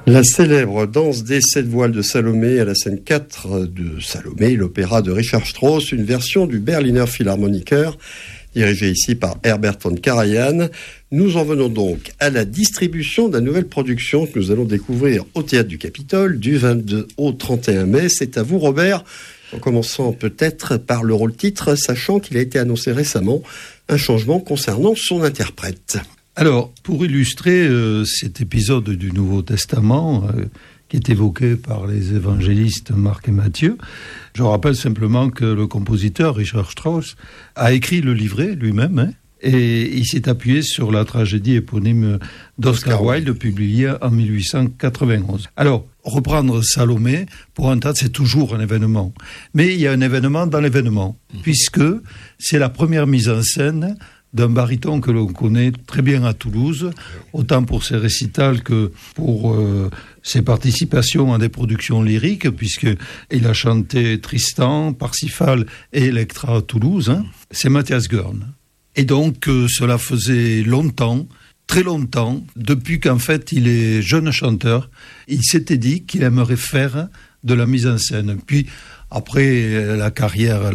La célèbre danse des 7 voiles de Salomé à la scène 4 de Salomé, l'opéra de Richard Strauss, une version du Berliner Philharmoniker, dirigé ici par Herbert von Karajan. Nous en venons donc à la distribution de la nouvelle production que nous allons découvrir au Théâtre du Capitole du 22 au 31 mai. C'est à vous, Robert, en commençant peut-être par le rôle-titre, sachant qu'il a été annoncé récemment un changement concernant son interprète. Alors, pour illustrer cet épisode du Nouveau Testament qui est évoqué par les évangélistes Marc et Matthieu, je rappelle simplement que le compositeur Richard Strauss a écrit le livret lui-même, et il s'est appuyé sur la tragédie éponyme d'Oscar Wilde, publiée en 1891. Alors, reprendre Salomé, pour un théâtre, c'est toujours un événement. Mais il y a un événement dans l'événement, puisque c'est la première mise en scène d'un baryton que l'on connaît très bien à Toulouse, autant pour ses récitals que pour ses participations à des productions lyriques, puisqu'il a chanté Tristan, Parsifal et Electra à Toulouse. C'est Matthias Görn. Et donc, cela faisait longtemps, très longtemps, depuis qu'en fait il est jeune chanteur, il s'était dit qu'il aimerait faire de la mise en scène. Puis, après la carrière,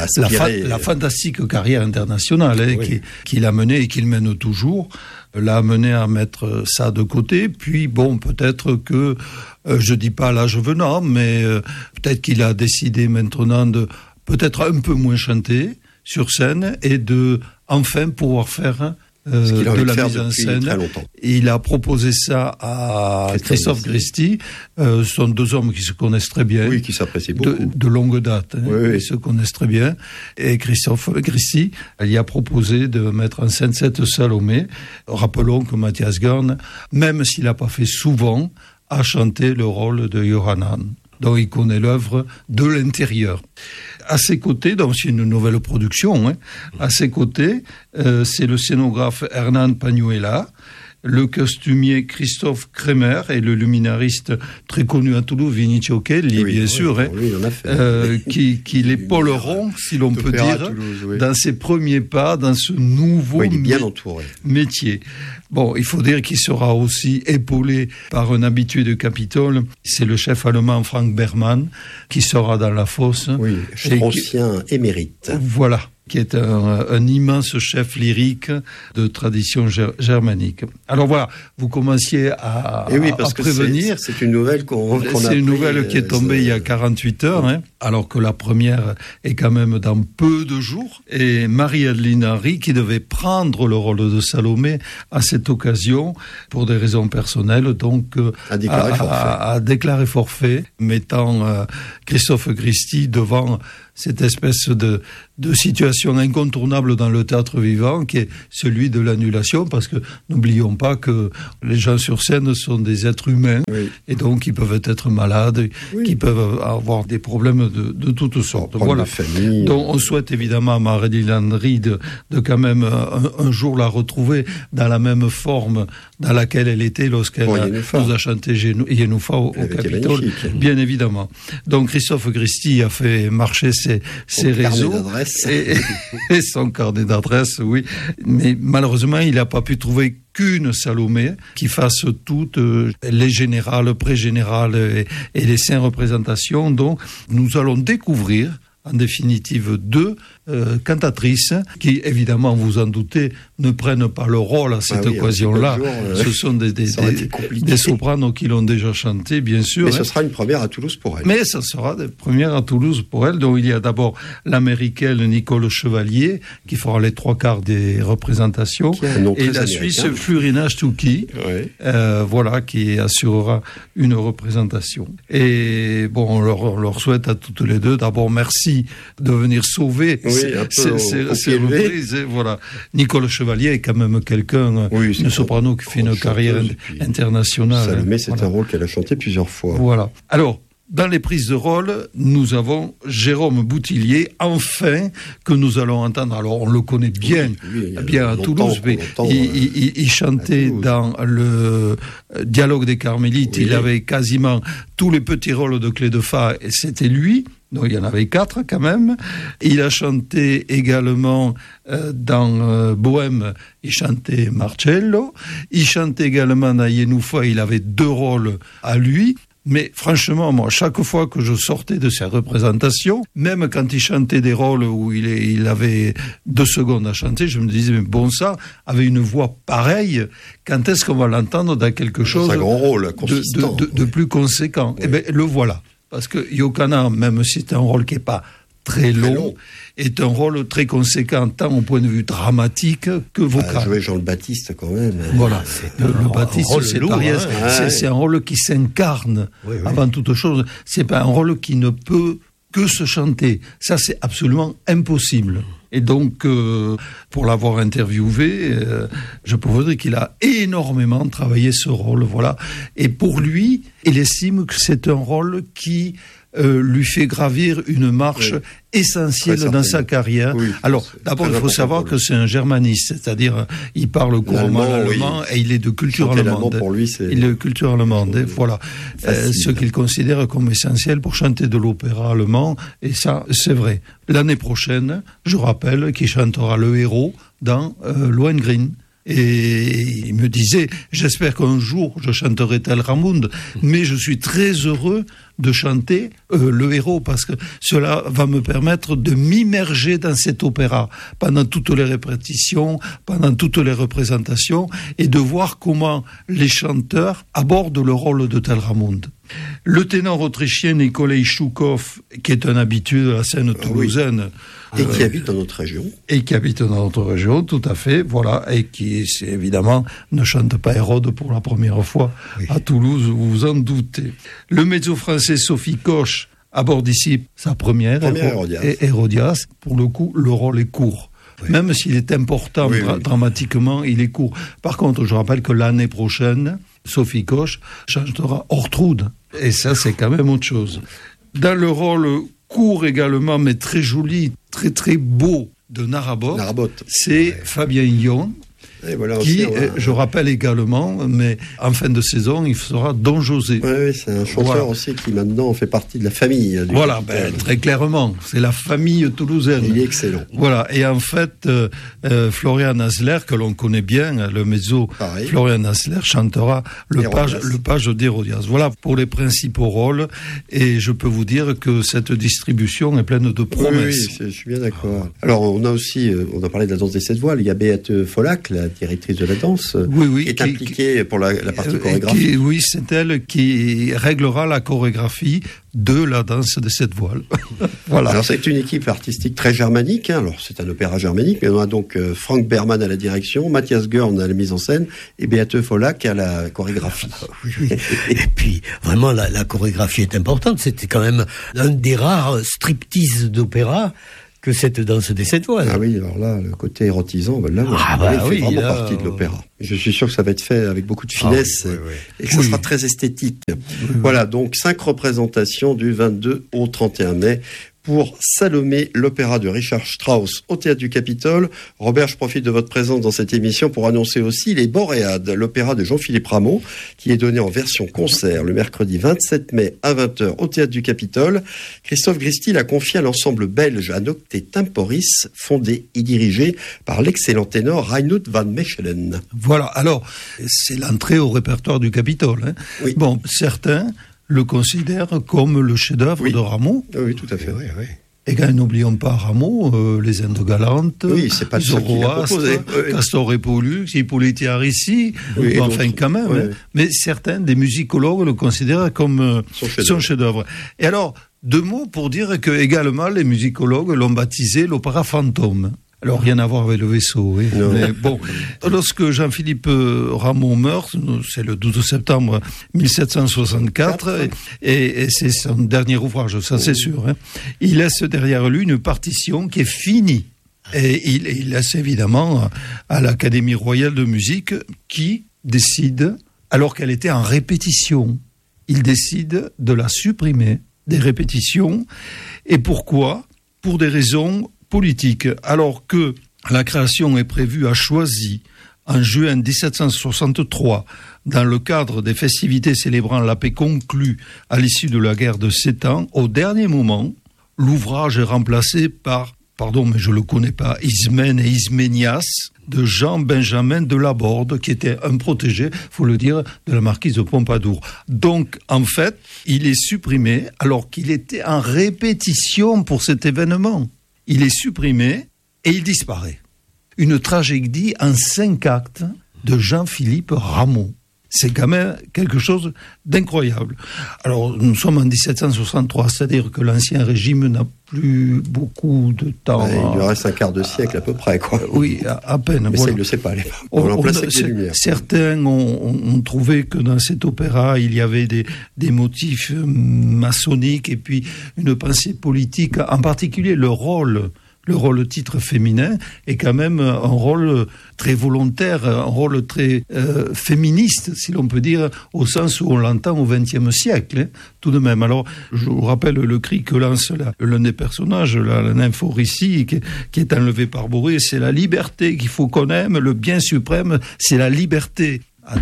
la fantastique carrière internationale qu'il a menée et qu'il mène toujours, l'a amené à mettre ça de côté. Puis bon, peut-être que, je dis pas l'âge venant, mais peut-être qu'il a décidé maintenant de peut-être un peu moins chanter sur scène et de enfin pouvoir faire de la mise en scène. Il a proposé ça à Christophe Christie. Ce sont deux hommes qui se connaissent très bien. Oui, qui s'apprécient beaucoup. De longue date. Oui. Ils se connaissent très bien. Et Christophe Christie, il a proposé de mettre en scène cette Salomé. Rappelons que Matthias Görn, même s'il n'a pas fait souvent, a chanté le rôle de Yohanan. Donc il connaît l'œuvre de l'intérieur. À ses côtés, donc c'est une nouvelle production, à ses côtés, c'est le scénographe Hernán Pañuela, le costumier Christophe Kremer et le luminariste très connu à Toulouse, Vinicio Kelly, bien sûr, qui l'épauleront, si l'on peut dire, Toulouse, dans ses premiers pas, dans ce nouveau métier. Bon, il faut dire qu'il sera aussi épaulé par un habitué de Capitole, c'est le chef allemand Frank Berman, qui sera dans la fosse. Oui, Straussien émérite. Voilà, qui est un immense chef lyrique de tradition germanique. Alors voilà, vous commenciez à prévenir. C'est une nouvelle C'est une nouvelle qui est tombée il y a 48 heures, alors que la première est quand même dans peu de jours. Et Marie-Adeline Henry, qui devait prendre le rôle de Salomé à cette occasion, pour des raisons personnelles, donc a déclaré forfait, mettant Christophe Christie devant cette espèce de situation incontournable dans le théâtre vivant, qui est celui de l'annulation, parce que n'oublions pas que les gens sur scène sont des êtres humains, et donc ils peuvent être malades, qui peuvent avoir des problèmes de toutes sortes. Voilà. Donc on souhaite évidemment à Marie-Adeline Henry de quand même un jour la retrouver dans la même forme dans laquelle elle était lorsqu'elle nous a chanté Yenoufa au Capitole, bien évidemment. Donc Christophe Christie a fait marcher ses réseaux et son carnet d'adresses, oui. Mais malheureusement, il n'a pas pu trouver qu'une Salomé qui fasse toutes les générales, pré-générales et les 5 représentations. Donc, nous allons découvrir en définitive 2 cantatrices qui, évidemment, vous en doutez, ne prennent pas le rôle à cette occasion-là. Ce sont des sopranos qui l'ont déjà chanté, bien sûr. Mais ce sera une première à Toulouse pour elle. Mais ce sera une première à Toulouse pour elle. Donc il y a d'abord l'américaine Nicole Chevalier qui fera les 3/4 des représentations. Et la Suisse Flurina Stucki, voilà, qui assurera une représentation. Et bon, on leur souhaite à toutes les deux, d'abord merci de venir sauver ces reprises. Voilà. Nicole Chevalier est quand même quelqu'un, une soprano qui fait une carrière internationale. Salomé, c'est un rôle qu'elle a chanté plusieurs fois. Voilà. Alors, dans les prises de rôle, nous avons Jérôme Boutillier, enfin, que nous allons entendre. Alors, on le connaît bien à Toulouse, mais il chantait dans le Dialogue des Carmélites. Il avait quasiment tous les petits rôles de Clé de Fa, et c'était lui. Donc il y en avait 4 quand même. Il a chanté également dans Bohème, il chantait Marcello. Il chantait également dans Yenoufa, il avait 2 rôles à lui. Mais franchement, moi, chaque fois que je sortais de ces représentations, même quand il chantait des rôles où il avait 2 secondes à chanter, je me disais, mais bon sang, avec une voix pareille, quand est-ce qu'on va l'entendre dans quelque chose un grand rôle consistant, de plus conséquent? Oui. Eh bien, le voilà. Parce que Yokana, même si c'est un rôle qui n'est pas très long, est un rôle très conséquent, tant au point de vue dramatique que vocal. Jouer Jean le Baptiste, quand même. Voilà. Le Baptiste, c'est lourd, pas rien. C'est un rôle qui s'incarne avant toute chose. C'est pas un rôle qui ne peut que se chanter. Ça, c'est absolument impossible. Et donc, pour l'avoir interviewé, je peux vous dire qu'il a énormément travaillé ce rôle. Voilà. Et pour lui, il estime que c'est un rôle qui lui fait gravir une marche essentielle dans sa carrière. Oui, alors, d'abord, il faut savoir que c'est un germaniste, c'est-à-dire il parle couramment l'allemand et il est de culture allemande. Pour lui, il est de culture allemande. Voilà. Ce qu'il considère comme essentiel pour chanter de l'opéra allemand, et ça, c'est vrai. L'année prochaine, je rappelle qu'il chantera le héros dans Lohengrin. Et il me disait, j'espère qu'un jour je chanterai tel Ramund, mais je suis très heureux de chanter le héros, parce que cela va me permettre de m'immerger dans cet opéra pendant toutes les répétitions, pendant toutes les représentations, et de voir comment les chanteurs abordent le rôle de tel Ramund. Le ténor autrichien Nikolai Choukov, qui est un habitué de la scène toulousaine, et qui habite dans notre région. Et qui habite dans notre région, tout à fait, voilà, et qui, évidemment, ne chante pas Hérode pour la première fois à Toulouse, vous vous en doutez. Le mezzo français Sophie Koch aborde ici sa première Hérodias. Pour le coup, le rôle est court. Même s'il est important dramatiquement, il est court. Par contre, je rappelle que l'année prochaine, Sophie Koch chantera Ortrud. Et ça, c'est quand même autre chose. Dans le rôle court également, mais très joli, très très beau de Narabot, c'est Fabien Yon, qui, je rappelle également, mais en fin de saison, il sera Don José. Oui, c'est un chanteur aussi qui maintenant fait partie de la famille. Très clairement, c'est la famille toulousaine. Il est excellent. Voilà, et en fait, Florian Asler, que l'on connaît bien, le mezzo Florian Asler, chantera le page d'Hérodias. Voilà pour les principaux rôles, et je peux vous dire que cette distribution est pleine de promesses. Oui, je suis bien d'accord. Alors, on a aussi, on a parlé de la danse des 7 voiles, il y a Beate Follack, la directrice de la danse, qui est impliquée pour la partie chorégraphique. Oui, c'est elle qui réglera la chorégraphie de la danse des 7 voiles. Voilà. Alors c'est une équipe artistique très germanique, alors c'est un opéra germanique, mais on a donc Frank Berman à la direction, Matthias Görn à la mise en scène et Beate Follack à la chorégraphie. Et puis vraiment la chorégraphie est importante, c'était quand même un des rares striptease d'opéra que cette danse des 7 voiles. Ah oui, alors là, le côté érotisant, il fait vraiment partie de l'opéra. Je suis sûr que ça va être fait avec beaucoup de finesse et que ça sera très esthétique. Voilà, donc 5 représentations du 22 au 31 mai pour Salomé, l'opéra de Richard Strauss au Théâtre du Capitole. Robert, je profite de votre présence dans cette émission pour annoncer aussi les Boréades, l'opéra de Jean-Philippe Rameau, qui est donné en version concert le mercredi 27 mai à 20h au Théâtre du Capitole. Christophe Gristil a confié à l'ensemble belge Anocte Temporis, fondé et dirigé par l'excellent ténor Reinout van Mechelen. Voilà, alors, c'est l'entrée au répertoire du Capitole. Hein. Oui. Bon, certains le considère comme le chef-d'œuvre de Rameau. Oui, tout à fait. Et quand n'oublions pas Rameau, les Indes galantes, Zoroastre, Castor et Pollux, Hippolyte et Aricie, quand même. Hein. Mais certains des musicologues le considèrent comme son chef-d'œuvre. Et alors, 2 mots pour dire que également les musicologues l'ont baptisé l'opéra fantôme. Alors, rien à voir avec le vaisseau, oui. Mais bon, lorsque Jean-Philippe Rameau meurt, c'est le 12 septembre 1764, et c'est son dernier ouvrage, ça c'est sûr, hein. Il laisse derrière lui une partition qui est finie. Et il laisse évidemment à l'Académie royale de musique qui décide, alors qu'elle était en répétition, il décide de la supprimer des répétitions. Et pourquoi ? Pour des raisons politique, alors que la création est prévue à Choisy en juin 1763 dans le cadre des festivités célébrant la paix conclue à l'issue de la guerre de 7 ans, au dernier moment, l'ouvrage est remplacé par, pardon, mais je le connais pas, Ismène et Isménias de Jean-Benjamin de Laborde, qui était un protégé, faut le dire, de la marquise de Pompadour. Donc, en fait, il est supprimé alors qu'il était en répétition pour cet événement. Il est supprimé et il disparaît. Une tragédie en 5 actes de Jean-Philippe Rameau. C'est quand même quelque chose d'incroyable. Alors, nous sommes en 1763, c'est-à-dire que l'Ancien Régime n'a plus beaucoup de temps. Il lui reste un quart de siècle à peu près, quoi. Oui, à peine. Mais voilà. Ça, il ne le sait pas. On remplace avec des lumières. Certains ont trouvé que dans cet opéra, il y avait des motifs maçonniques et puis une pensée politique, en particulier le rôle titre féminin est quand même un rôle très volontaire, un rôle très féministe, si l'on peut dire, au sens où on l'entend au XXe siècle, tout de même. Alors, je vous rappelle le cri que lance l'un des personnages, la nymphe Eurycie, qui est enlevée par Borée, c'est la liberté qu'il faut qu'on aime, le bien suprême, c'est la liberté. En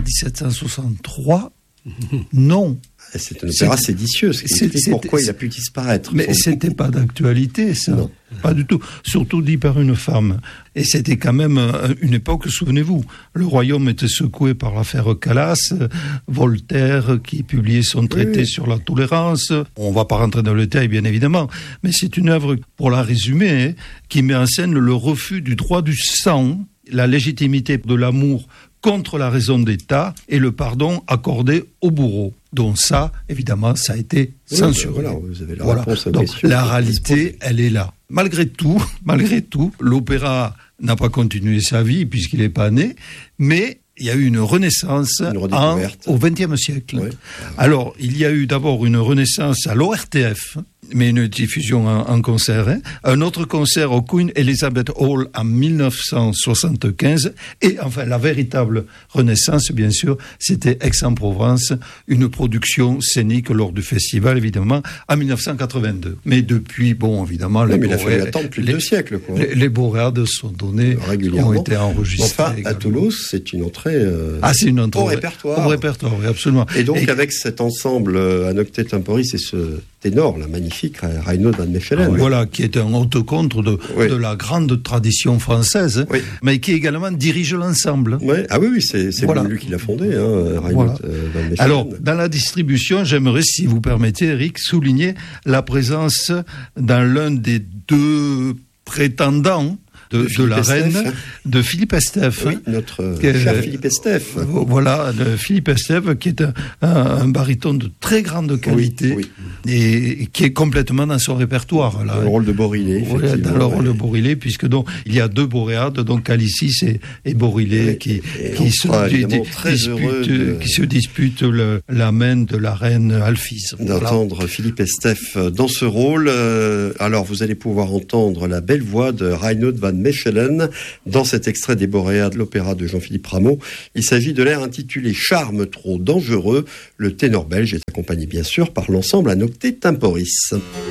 1763, non. C'est un opéra séditieux, ce qui explique pourquoi il a pu disparaître. Mais c'était pas d'actualité, ça. Non. Pas du tout. Surtout dit par une femme. Et c'était quand même une époque, souvenez-vous, le royaume était secoué par l'affaire Calas, Voltaire qui publiait son traité sur la tolérance. On va pas rentrer dans le détail, bien évidemment, mais c'est une œuvre, pour la résumer, qui met en scène le refus du droit du sang, la légitimité de l'amour contre la raison d'État et le pardon accordé au bourreau. Donc ça, évidemment, ça a été censuré. Voilà, vous avez la réponse à la question. Donc la réalité, elle est là. Malgré tout, l'opéra n'a pas continué sa vie puisqu'il n'est pas né, mais il y a eu une renaissance au XXe siècle. Oui. Alors, il y a eu d'abord une renaissance à l'ORTF, mais une diffusion en concert. Un autre concert au Queen Elizabeth Hall en 1975. Et enfin, la véritable renaissance, bien sûr, c'était Aix-en-Provence, une production scénique lors du festival, évidemment, en 1982. Mais depuis, bon, évidemment, mais il a fallu attendre plus de 2 siècles. Quoi. Les bourrades sont données, régulièrement. Ont été enregistrées. Enfin, à Toulouse, c'est une entrée c'est une entrée au répertoire. Au répertoire, oui, absolument. Et donc, avec cet ensemble à Nocte Temporis et ce ténor, la magnifique Reinhold van Mechelen. Voilà, qui est un haute contre de la grande tradition française, mais qui également dirige l'ensemble. Oui. Ah oui, c'est lui qui l'a fondé, Reinhold van Mechelen. Alors, dans la distribution, j'aimerais, si vous permettez, Eric, souligner la présence dans l'un des 2 prétendants de la reine, de Philippe Estève. Oui, notre cher Philippe Estève. Voilà, Philippe Estève, qui est un baryton de très grande qualité et qui est complètement dans son répertoire. Là. Dans le rôle de Borillet, effectivement. Dans le rôle de Borillet, puisque donc, il y a 2 boréades, donc Calicis et Borillet, qui se disputent la main de la reine Alphys. D'entendre Philippe Estève dans ce rôle. Alors, vous allez pouvoir entendre la belle voix de Reinhold van Mechelen dans cet extrait des Boréades de l'opéra de Jean-Philippe Rameau. Il s'agit de l'air intitulé Charme trop dangereux. Le ténor belge est accompagné bien sûr par l'ensemble à Nocte Temporis.